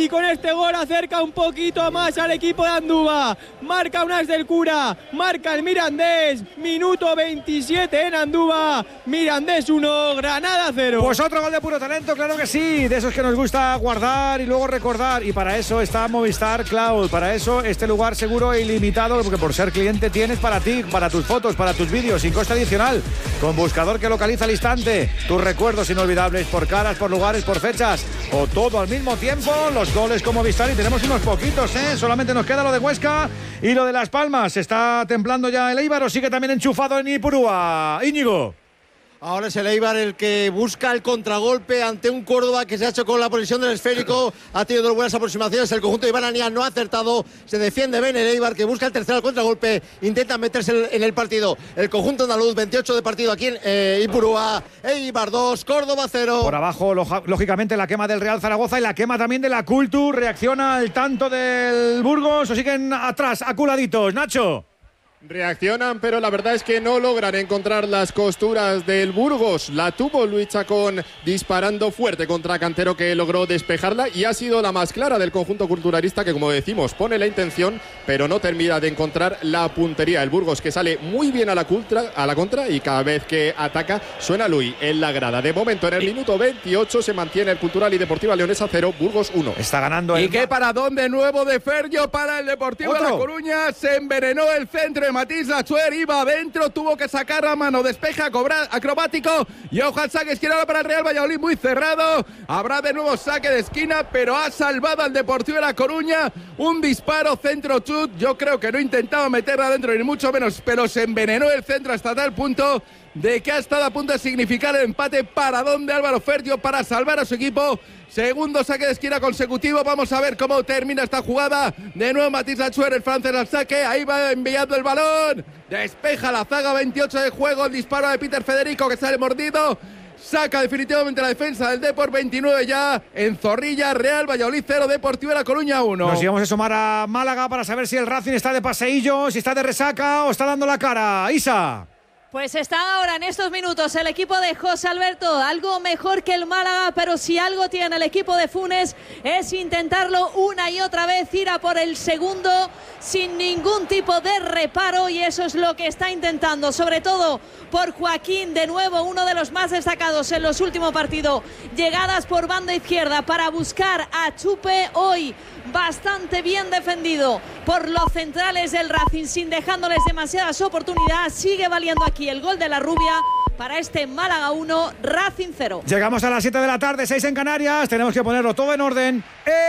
y con este gol acerca un poquito más al equipo de Andúba. Marca un as del Cura, marca el Mirandés, minuto 27 en Andúba, Mirandés 1, Granada 0. Pues otro gol de puro talento, claro que sí, de esos que nos gusta guardar y luego recordar, y para eso está Movistar Cloud, para eso este lugar seguro e ilimitado, porque por ser cliente tienes para ti, para tus fotos, para tus vídeos, sin coste adicional, con buscador que localiza al instante, tus recuerdos inolvidables por caras, por lugares, por fechas, o todo al mismo tiempo, los goles con Movistar, y tenemos unos poquitos, solamente nos queda lo de Huesca y lo de Las Palmas. ¿Está templando ya el Eibar o sigue también enchufado en Ipurúa? Íñigo. Ahora es el Eibar el que busca el contragolpe ante un Córdoba que se ha hecho con la posesión del esférico. Ha tenido dos buenas aproximaciones. El conjunto de Iván Aniá no ha acertado. Se defiende bien el Eibar, que busca el tercero al contragolpe. Intenta meterse en el partido. El conjunto andaluz, 28 de partido aquí en Ipurúa. Eibar 2, Córdoba 0. Por abajo, lógicamente, la quema del Real Zaragoza y la quema también de la Cultur. Reacciona al tanto del Burgos o siguen atrás, aculaditos. Nacho. Reaccionan, pero la verdad es que no logran encontrar las costuras del Burgos. La tuvo Luis Chacón disparando fuerte contra Cantero, que logró despejarla, y ha sido la más clara del conjunto culturalista, que, como decimos, pone la intención pero no termina de encontrar la puntería. El Burgos, que sale muy bien a la contra, y cada vez que ataca suena Luis en la grada. De momento, en el minuto 28 se mantiene el Cultural y Deportiva Leonesa 0, Burgos 1. Está ganando el... Y qué paradón de nuevo de Fergio para el Deportivo de La Coruña. Se envenenó el centro de Matís Lachuer, iba adentro, tuvo que sacar a mano, despeja, acrobático, y ojo al saque izquierdo para el Real Valladolid, muy cerrado. Habrá de nuevo saque de esquina, pero ha salvado al Deportivo de La Coruña. Un disparo, centro chut, yo creo que no intentaba meterla adentro ni mucho menos, pero se envenenó el centro hasta tal punto de que ha estado a punto de significar el empate. Paradón de Álvaro Fergio para salvar a su equipo. Segundo saque de esquina consecutivo. Vamos a ver cómo termina esta jugada. De nuevo Matís Lachuer, el francés al saque. Ahí va enviando el balón. Despeja la zaga, 28 de juego. El disparo de Peter Federico, que sale mordido. Saca definitivamente la defensa del Depor. 29 ya en Zorrilla. Real Valladolid 0, Deportivo de La Coruña 1. Nos íbamos a sumar a Málaga para saber si el Racing está de paseillo, si está de resaca o está dando la cara. Isa. Pues está ahora en estos minutos el equipo de José Alberto, algo mejor que el Málaga, pero si algo tiene el equipo de Funes es intentarlo una y otra vez, ir a por el segundo sin ningún tipo de reparo, y eso es lo que está intentando, sobre todo por Joaquín, de nuevo uno de los más destacados en los últimos partidos, llegadas por banda izquierda para buscar a Chupe, hoy bastante bien defendido por los centrales del Racing, sin dejándoles demasiadas oportunidades. Sigue valiendo aquí el gol de la Rubia para este Málaga 1, Racing 0. Llegamos a las 7 de la tarde, 6 en Canarias. Tenemos que ponerlo todo en orden.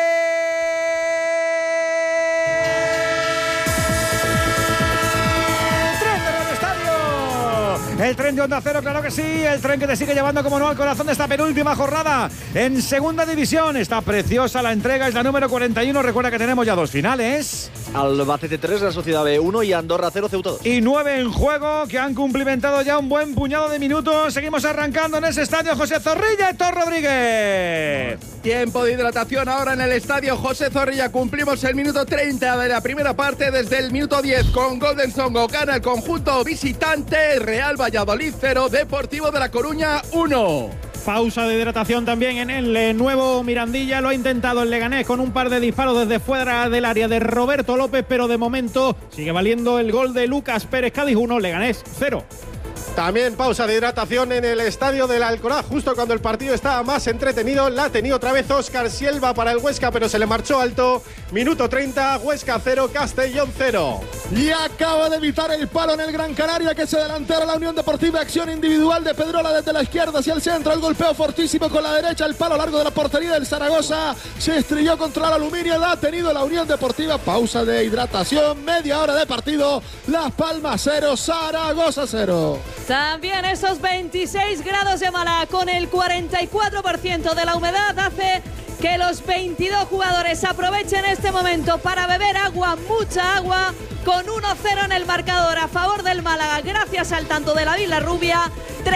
El tren de Onda Cero, claro que sí. El tren que te sigue llevando, como no, al corazón de esta penúltima jornada en Segunda División. Está preciosa la entrega, es la número 41. Recuerda que tenemos ya dos finales. Albacete 3, la Sociedad B1 y Andorra 0, Ceuta 2. Y 9 en juego, que han cumplimentado ya un buen puñado de minutos. Seguimos arrancando en ese estadio José Zorrilla, Héctor Rodríguez. Tiempo de hidratación ahora en el estadio José Zorrilla. Cumplimos el minuto 30 de la primera parte. Desde el minuto 10 con Golden Songo gana el conjunto visitante. Real Valladolid 0, Deportivo de La Coruña 1. Pausa de hidratación también en el nuevo Mirandilla. Lo ha intentado el Leganés con un par de disparos desde fuera del área de Roberto López, pero de momento sigue valiendo el gol de Lucas Pérez. Cádiz 1, Leganés 0. También pausa de hidratación en el estadio del Alcoraz, justo cuando el partido estaba más entretenido. La ha tenido otra vez Óscar Sielva para el Huesca, pero se le marchó alto. Minuto 30, Huesca 0, Castellón 0. Y acaba de evitar el palo en el Gran Canaria, que se delantera la Unión Deportiva. Acción individual de Pedrola desde la izquierda hacia el centro. El golpeo fortísimo con la derecha. El palo largo de la portería del Zaragoza. Se estrelló contra el aluminio. La ha tenido la Unión Deportiva. Pausa de hidratación. Media hora de partido. Las Palmas 0, Zaragoza 0. También esos 26 grados de Málaga con el 44% de la humedad hace que los 22 jugadores aprovechen este momento para beber agua, mucha agua, con 1-0 en el marcador a favor del Málaga, gracias al tanto de la Vila Rubia.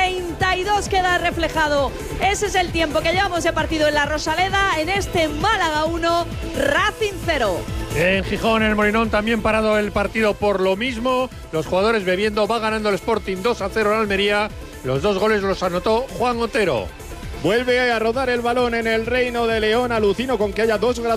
32 queda reflejado. Ese es el tiempo que llevamos de partido en la Rosaleda, en este Málaga 1, Racing 0. En Gijón, en el Molinón, también parado el partido por lo mismo. Los jugadores bebiendo, va ganando el Sporting 2-0 en Almería. Los dos goles los anotó Juan Otero. Vuelve a rodar el balón en el Reino de León. Alucino con que haya dos